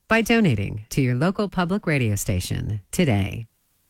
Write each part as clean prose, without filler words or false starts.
by donating to your local public radio station today.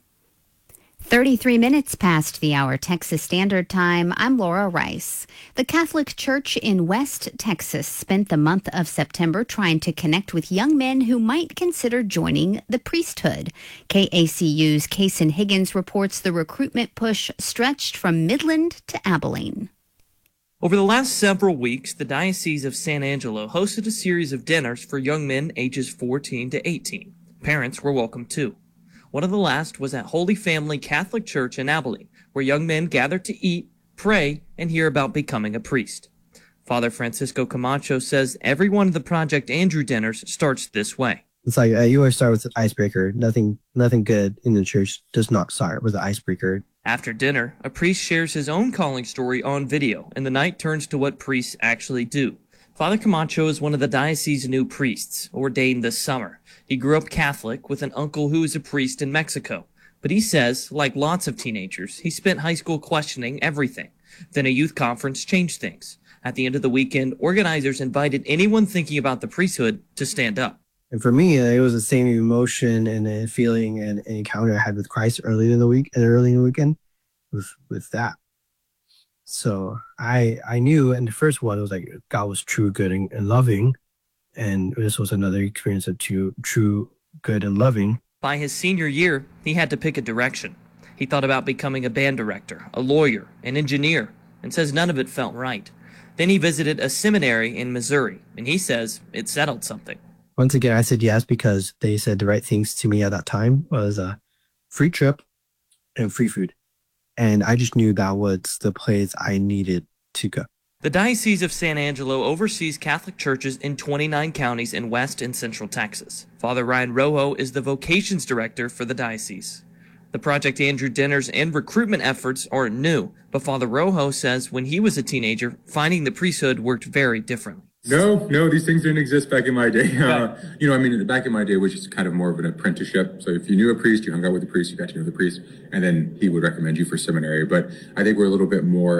33 minutes past the hour Texas Standard Time. I'm Laura Rice. The Catholic Church in West Texas spent the month of September trying to connect with young men who might consider joining the priesthood. KACU's Kason Higgins reports the recruitment push stretched from Midland to Abilene. Over the last several weeks, the Diocese of San Angelo hosted a series of dinners for young men ages 14 to 18. Parents were welcome too. One of the last was at Holy Family Catholic Church in Abilene, where young men gathered to eat, pray, and hear about becoming a priest. Father Francisco Camacho says every one of the Project Andrew dinners starts this way. It's like you always start with an icebreaker. Nothing good in the church does not start with an icebreaker. After dinner, a priest shares his own calling story on video, and the night turns to what priests actually do. Father Camacho is one of the diocese's new priests, ordained this summer. He grew up Catholic with an uncle who is a priest in Mexico. But he says, like lots of teenagers, he spent high school questioning everything. Then a youth conference changed things. At the end of the weekend, organizers invited anyone thinking about the priesthood to stand up. And for me, it was the same emotion and feeling and encounter I had with Christ early in the weekend with that. So I knew in the first one, it was like God was true, good, and loving. And this was another experience of true, good, and loving. By his senior year, he had to pick a direction. He thought about becoming a band director, a lawyer, an engineer, and says none of it felt right. Then he visited a seminary in Missouri, and he says it settled something. Once again, I said yes because they said the right things to me at that time was a free trip and free food. And I just knew that was the place I needed to go. The Diocese of San Angelo oversees Catholic churches in 29 counties in West and Central Texas. Father Ryan Rojo is the vocations director for the diocese. The Project Andrew dinners and recruitment efforts aren't new, but Father Rojo says when he was a teenager, finding the priesthood worked very differently. No, these things didn't exist back in my day. Back in my day, which is kind of more of an apprenticeship. So if you knew a priest, you hung out with the priest, you got to know the priest, and then he would recommend you for seminary. But I think we're a little bit more,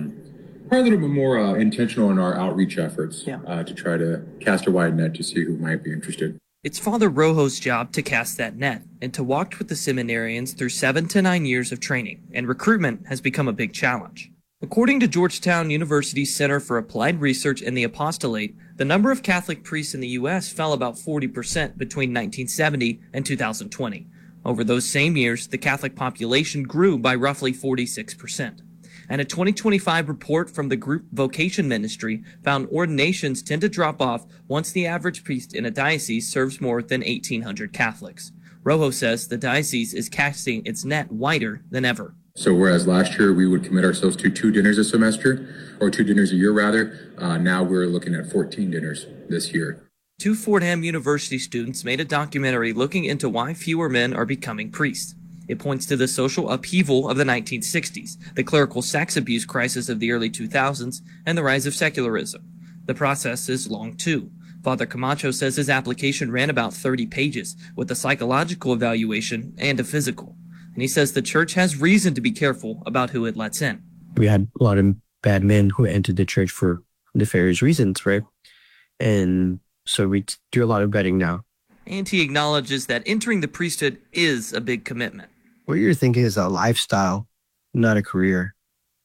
intentional in our outreach efforts to try to cast a wide net to see who might be interested. It's Father Rojo's job to cast that net and to walk with the seminarians through 7 to 9 years of training, and recruitment has become a big challenge. According to Georgetown University's Center for Applied Research in the Apostolate, the number of Catholic priests in the U.S. fell about 40% between 1970 and 2020. Over those same years, the Catholic population grew by roughly 46%. And a 2025 report from the group Vocation Ministry found ordinations tend to drop off once the average priest in a diocese serves more than 1,800 Catholics. Rojo says the diocese is casting its net wider than ever. So whereas last year we would commit ourselves to 2 dinners a semester, or 2 dinners a year rather, now we're looking at 14 dinners this year. 2 Fordham University students made a documentary looking into why fewer men are becoming priests. It points to the social upheaval of the 1960s, the clerical sex abuse crisis of the early 2000s, and the rise of secularism. The process is long too. Father Camacho says his application ran about 30 pages, with a psychological evaluation and a physical. And he says the church has reason to be careful about who it lets in. We had a lot of bad men who entered the church for nefarious reasons, right? And so we do a lot of vetting now. And he acknowledges that entering the priesthood is a big commitment. What you're thinking is a lifestyle, not a career.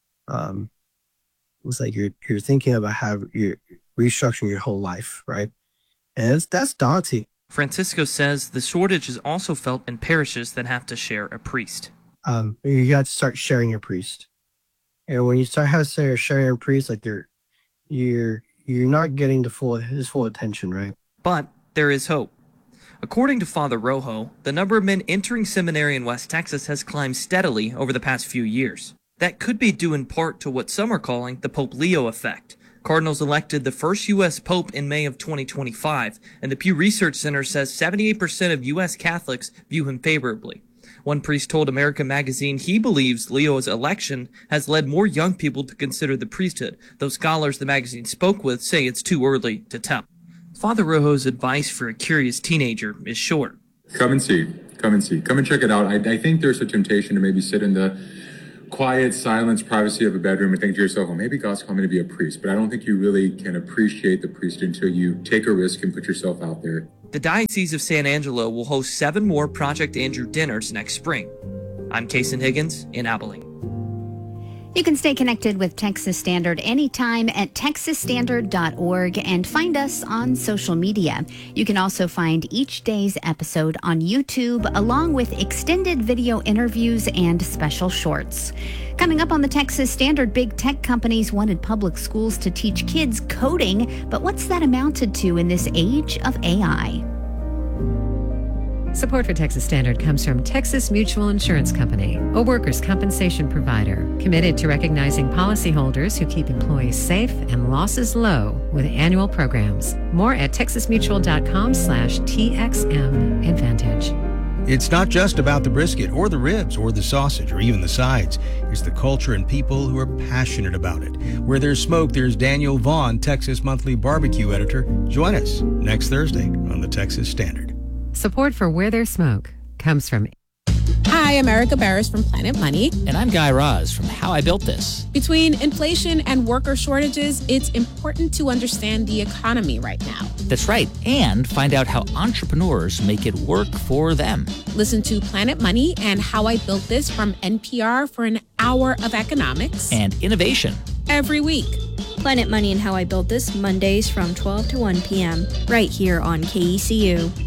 It's like you're thinking about how you're restructuring your whole life, right? And that's daunting. Francisco says the shortage is also felt in parishes that have to share a priest. You got to start sharing your priest. And when you start sharing your priest, like you're not getting his full attention, right? But there is hope. According to Father Rojo, the number of men entering seminary in West Texas has climbed steadily over the past few years. That could be due in part to what some are calling the Pope Leo effect. Cardinals elected the first U.S. Pope in May of 2025, and the Pew Research Center says 78% of U.S. Catholics view him favorably. One priest told America Magazine he believes Leo's election has led more young people to consider the priesthood, though scholars the magazine spoke with say it's too early to tell. Father Rojo's advice for a curious teenager is short. Come and see. Come and check it out. I think there's a temptation to maybe sit in the quiet silence, privacy of a bedroom and think to yourself, well, maybe God's calling me to be a priest. But I don't think you really can appreciate the priest until you take a risk and put yourself out there. The Diocese of San Angelo will host 7 more Project Andrew dinners next spring. I'm Kason Higgins in Abilene. You can stay connected with Texas Standard anytime at texasstandard.org and find us on social media. You can also find each day's episode on YouTube, along with extended video interviews and special shorts. Coming up on the Texas Standard, big tech companies wanted public schools to teach kids coding, but what's that amounted to in this age of AI? Support for Texas Standard comes from Texas Mutual Insurance Company, a workers' compensation provider committed to recognizing policyholders who keep employees safe and losses low with annual programs. More at texasmutual.com/TXM Advantage. It's not just about the brisket or the ribs or the sausage or even the sides. It's the culture and people who are passionate about it. Where there's smoke, there's Daniel Vaughn, Texas Monthly Barbecue Editor. Join us next Thursday on the Texas Standard. Support for Where There's Smoke comes from... Hi, I'm Erica Barris from Planet Money. And I'm Guy Raz from How I Built This. Between inflation and worker shortages, it's important to understand the economy right now. That's right. And find out how entrepreneurs make it work for them. Listen to Planet Money and How I Built This from NPR for an hour of economics And innovation. every week. Planet Money and How I Built This, Mondays from 12 to 1 p.m. right here on KECU.